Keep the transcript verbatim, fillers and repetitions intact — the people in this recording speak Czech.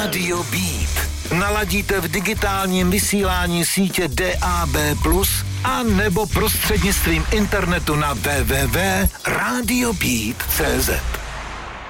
Rádio Beat. Naladíte v digitálním vysílání sítě D A B plus, a nebo prostřednictvím internetu na w w w tečka radio beat tečka c z.